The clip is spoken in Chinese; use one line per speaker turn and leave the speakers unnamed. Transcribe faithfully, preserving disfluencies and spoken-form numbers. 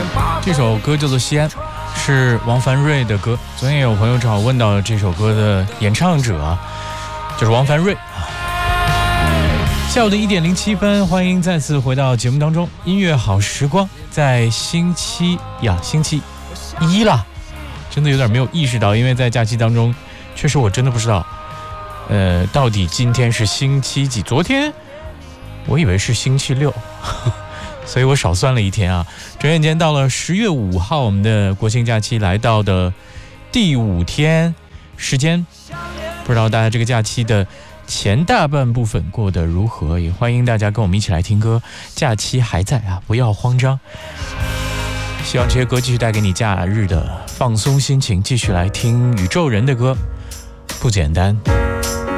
这首歌叫做《西安》，是王凡瑞的歌。昨天有朋友正好问到这首歌的演唱者，就是王凡瑞。下午的一点零七分，欢迎再次回到节目当中。音乐好时光，在星期呀，星期一了，真的有点没有意识到，因为在假期当中，确实我真的不知道，呃，到底今天是星期几？昨天我以为是星期六。所以我少算了一天啊！转眼间到了十月五号，我们的国庆假期来到的第五天时间，不知道大家这个假期的前大半部分过得如何？也欢迎大家跟我们一起来听歌。假期还在啊，不要慌张。希望这些歌继续带给你假日的放松心情，继续来听宇宙人的歌，不简单。